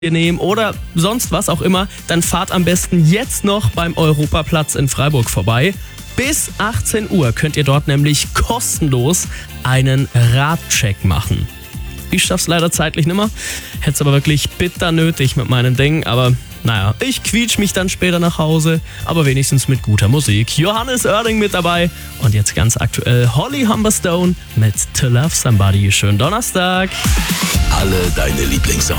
nehmen oder sonst was auch immer, dann fahrt am besten jetzt noch beim Europaplatz in Freiburg vorbei. Bis 18 Uhr könnt ihr dort nämlich kostenlos einen Radcheck machen. Ich schaff's leider zeitlich nimmer, hätte es aber wirklich bitter nötig mit meinem Ding, aber naja, ich quietsch mich dann später nach Hause, aber wenigstens mit guter Musik. Johannes Oerding mit dabei und jetzt ganz aktuell Holly Humberstone mit To Love Somebody. Schönen Donnerstag! Alle deine Lieblingssongs.